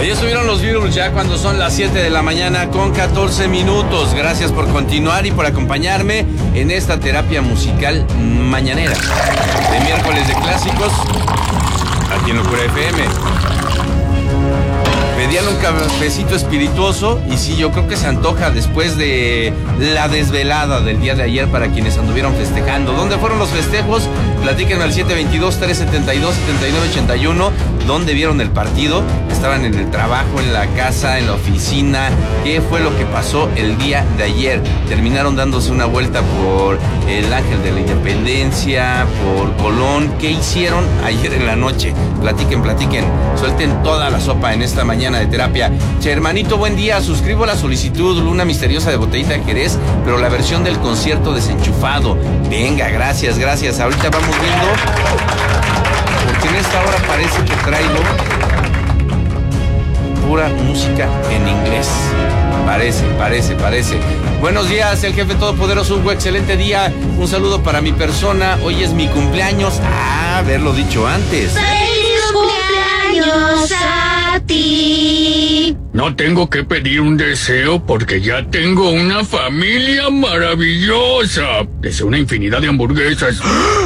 Ahí estuvieron los Beatles ya cuando son las 7 de la mañana con 14 minutos. Gracias por continuar y por acompañarme en esta terapia musical mañanera de miércoles de clásicos aquí en Locura FM. Pedían un cafecito espirituoso y sí, yo creo que se antoja después de la desvelada del día de ayer para quienes anduvieron festejando. ¿Dónde fueron los festejos? Platíquenme al 722-372-7981. ¿Dónde vieron el partido? ¿Estaban en el trabajo, en la casa, en la oficina? ¿Qué fue lo que pasó el día de ayer? ¿Terminaron dándose una vuelta por el Ángel de la Independencia, por Colón? ¿Qué hicieron ayer en la noche? Platiquen, suelten toda la sopa en esta mañana de terapia. Che, hermanito, buen día. Suscribo la solicitud Luna Misteriosa de Botellita de Jerez, pero la versión del concierto desenchufado. Venga, gracias. Ahorita vamos viendo, porque en esta hora parece que traigo pura música en inglés. Parece. Buenos días, el jefe todopoderoso Hugo, excelente día. Un saludo para mi persona. Hoy es mi cumpleaños. Haberlo dicho antes. ¡Feliz cumpleaños a ti! No tengo que pedir un deseo porque ya tengo una familia maravillosa. Deseo una infinidad de hamburguesas.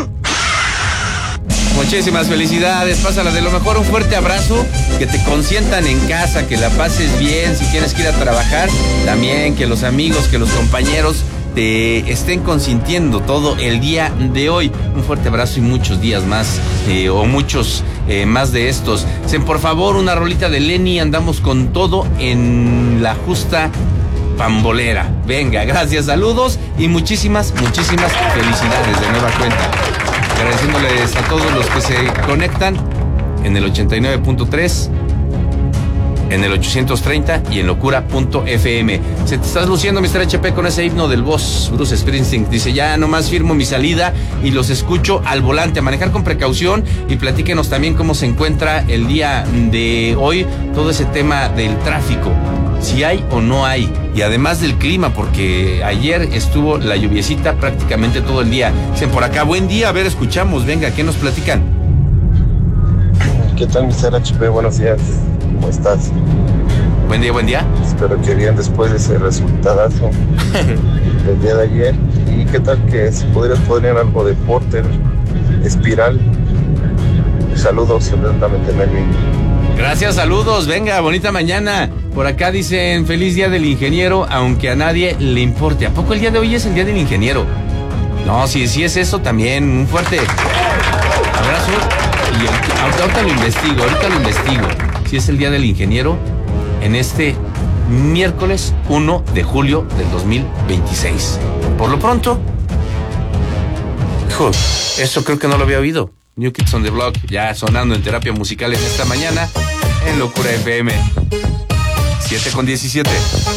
Muchísimas felicidades, pásala de lo mejor, un fuerte abrazo, que te consientan en casa, que la pases bien, si tienes que ir a trabajar, también que los amigos, que los compañeros te estén consintiendo todo el día de hoy. Un fuerte abrazo y muchos días más, o muchos más de estos. Por favor, una rolita de Lenny, andamos con todo en la justa pambolera. Venga, gracias, saludos y muchísimas felicidades de nueva cuenta. Agradeciéndoles a todos los que se conectan en el 89.3, en el 830 y en locura.fm. Se te estás luciendo, Mr. HP, con ese himno del boss Bruce Springsteen. Dice, ya nomás firmo mi salida y los escucho al volante. A manejar con precaución y platíquenos también cómo se encuentra el día de hoy todo ese tema del tráfico. Si hay o no hay, y además del clima, porque ayer estuvo la lluviecita prácticamente todo el día. Dicen por acá, buen día, a ver, escuchamos, venga, ¿qué nos platican? ¿Qué tal, Mr. HP? Buenos días, ¿cómo estás? Buen día. Espero que bien después de ese resultadazo del día de ayer. ¿Y qué tal que si podrías poner algo de Porter, Espiral? Saludos, atentamente, Melvin. Gracias, saludos, venga, bonita mañana. Por acá dicen, feliz día del ingeniero, aunque a nadie le importe. ¿A poco el día de hoy es el día del ingeniero? No, si es eso también, un fuerte abrazo. Y ahorita lo investigo. Si es el día del ingeniero en este miércoles 1 de julio del 2026. Por lo pronto, eso creo que no lo había oído. New Kids on the Block, ya sonando en terapia musical en esta mañana en Locura FM 7:17.